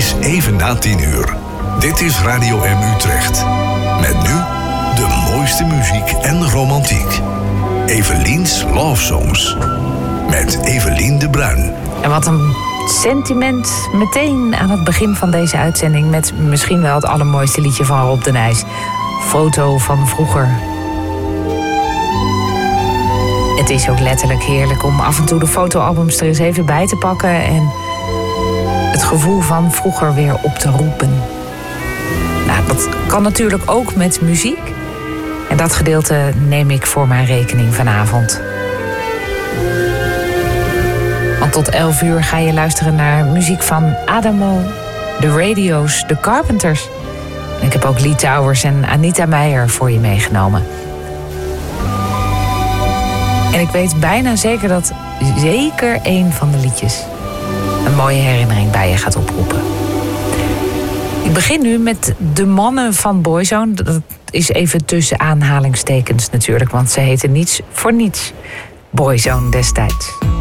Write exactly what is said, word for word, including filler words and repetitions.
is even na tien uur. Dit is Radio M Utrecht. Met nu de mooiste muziek en romantiek. Evelien's Love Songs. Met Evelien de Bruin. En wat een sentiment meteen aan het begin van deze uitzending... met misschien wel het allermooiste liedje van Rob de Nijs. Foto van vroeger. Het is ook letterlijk heerlijk om af en toe de fotoalbums er eens even bij te pakken... en het gevoel van vroeger weer op te roepen. Nou, dat kan natuurlijk ook met muziek. En dat gedeelte neem ik voor mijn rekening vanavond. Want tot elf uur ga je luisteren naar muziek van Adamo, de Radio's, de Carpenters. En ik heb ook Lee Towers en Anita Meijer voor je meegenomen. En ik weet bijna zeker dat zeker één van de liedjes een mooie herinnering bij je gaat oproepen. Ik begin nu met de mannen van Boyzone. Dat is even tussen aanhalingstekens natuurlijk, want ze heten niets voor niets Boyzone destijds.